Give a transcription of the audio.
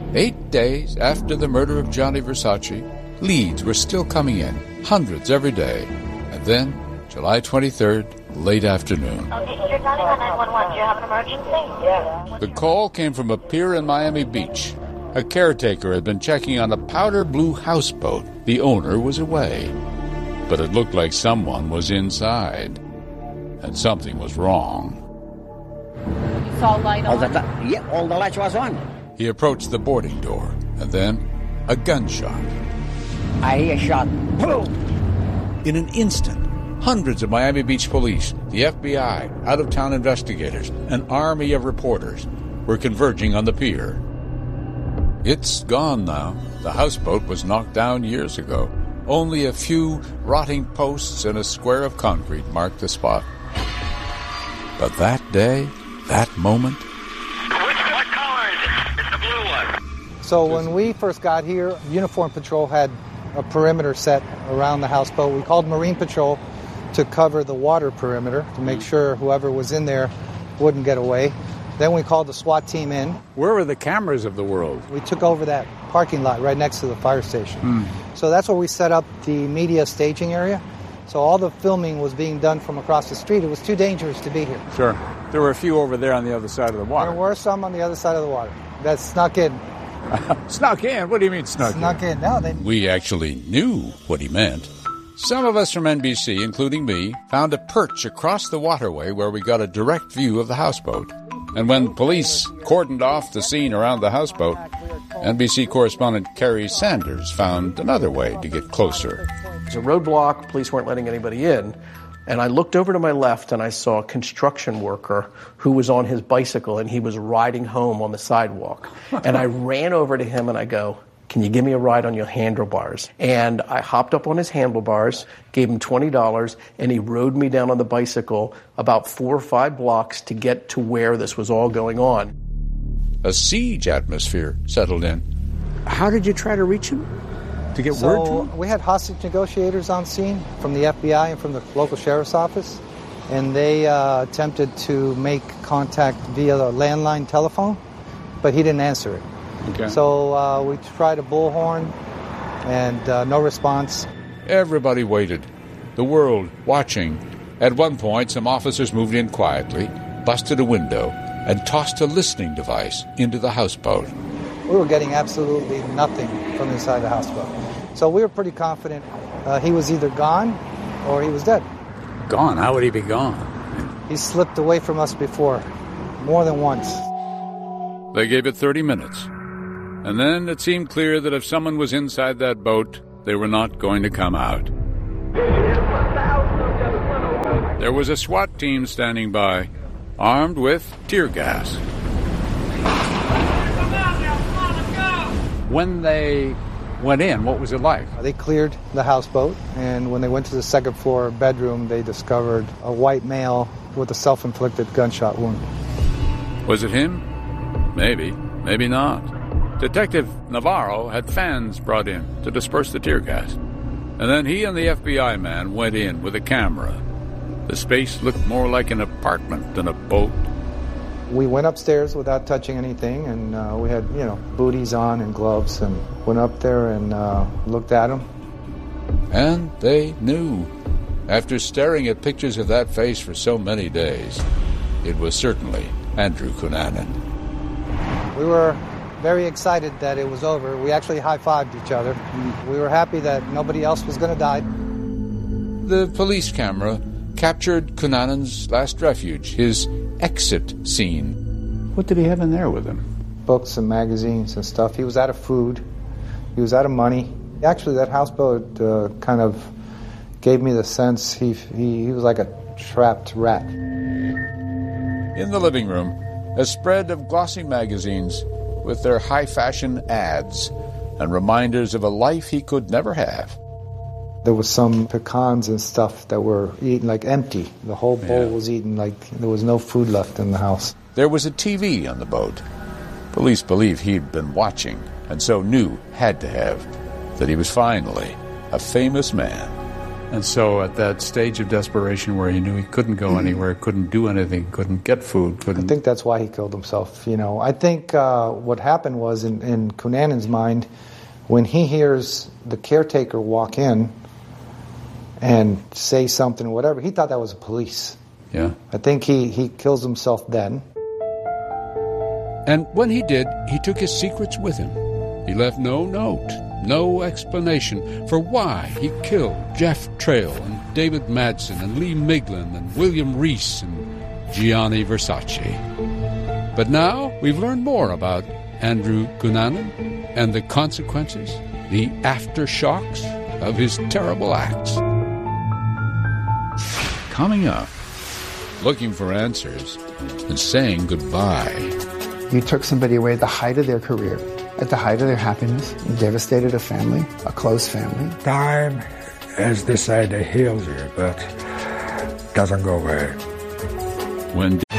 8 days after the murder of Gianni Versace, leads were still coming in, hundreds every day. And then, July 23rd, late afternoon. Okay, you're dialing on 911. Do you have an emergency? Yeah. The call came from a pier in Miami Beach. A caretaker had been checking on a powder blue houseboat. The owner was away. But it looked like someone was inside. And something was wrong. You saw a light on? Yeah, all the lights was on. He approached the boarding door, and then a gunshot. I hear a shot. Boom! In an instant, hundreds of Miami Beach police, the FBI, out-of-town investigators, an army of reporters were converging on the pier. It's gone now. The houseboat was knocked down years ago. Only a few rotting posts and a square of concrete marked the spot. But that day, that moment... What color is it? It's the blue one. So when we first got here, Uniform Patrol had a perimeter set around the houseboat. We called Marine Patrol to cover the water perimeter to make sure whoever was in there wouldn't get away. Then we called the SWAT team in. Where were the cameras of the world? We took over that parking lot right next to the fire station. So that's where we set up the media staging area. So all the filming was being done from across the street. It was too dangerous to be here. Sure. There were a few over there on the other side of the water. There were some on the other side of the water that snuck in. Snuck in? What do you mean snuck in? Snuck in. No, they... We actually knew what he meant. Some of us from NBC, including me, found a perch across the waterway where we got a direct view of the houseboat. And when police cordoned off the scene around the houseboat, NBC correspondent Kerry Sanders found another way to get closer. It was a roadblock. Police weren't letting anybody in. And I looked over to my left and I saw a construction worker who was on his bicycle and he was riding home on the sidewalk. And I ran over to him and I go, "Can you give me a ride on your handlebars?" And I hopped up on his handlebars, gave him $20, and he rode me down on the bicycle about 4 or 5 blocks to get to where this was all going on. A siege atmosphere settled in. How did you try to reach him? To get word to him? We had hostage negotiators on scene from the FBI and from the local sheriff's office, and they attempted to make contact via the landline telephone, but he didn't answer it. Okay. So we tried a bullhorn, and no response. Everybody waited, the world watching. At one point, some officers moved in quietly, busted a window, and tossed a listening device into the houseboat. We were getting absolutely nothing from inside the houseboat. So we were pretty confident he was either gone or he was dead. Gone? How would he be gone? He slipped away from us before, more than once. They gave it 30 minutes. And then it seemed clear that if someone was inside that boat, they were not going to come out. There was a SWAT team standing by, armed with tear gas. When they went in, what was it like? They cleared the houseboat, and when they went to the second floor bedroom, they discovered a white male with a self-inflicted gunshot wound. Was it him? Maybe, maybe not. Detective Navarro had fans brought in to disperse the tear gas. And then he and the FBI man went in with a camera. The space looked more like an apartment than a boat. We went upstairs without touching anything, and we had, booties on and gloves, and went up there and looked at him. And they knew. After staring at pictures of that face for so many days, it was certainly Andrew Cunanan. We were very excited that it was over. We actually high-fived each other. We were happy that nobody else was going to die. The police camera captured Cunanan's last refuge, his exit scene. What did he have in there with him? Books and magazines and stuff. He was out of food. He was out of money. Actually, that houseboat kind of gave me the sense he was like a trapped rat. In the living room, a spread of glossy magazines with their high-fashion ads and reminders of a life he could never have. There was some pecans and stuff that were eaten like empty. The whole bowl was eaten like there was no food left in the house. There was a TV on the boat. Police believe he'd been watching, and so knew, had to have, that he was finally a famous man. And so at that stage of desperation where he knew he couldn't go anywhere, couldn't do anything, couldn't get food, couldn't... I think that's why he killed himself. I think what happened was in Cunanan's mind, when he hears the caretaker walk in and say something or whatever, he thought that was the police. Yeah. I think he kills himself then. And when he did, he took his secrets with him. He left no note, no explanation for why he killed Jeff Trail and David Madsen and Lee Miglin and William Reese and Gianni Versace. But now we've learned more about Andrew Cunanan and the consequences, the aftershocks of his terrible acts. Coming up, looking for answers and saying goodbye. You took somebody away at the height of their career, at the height of their happiness, and devastated a family, a close family. Time has decided to heal you, but doesn't go away. When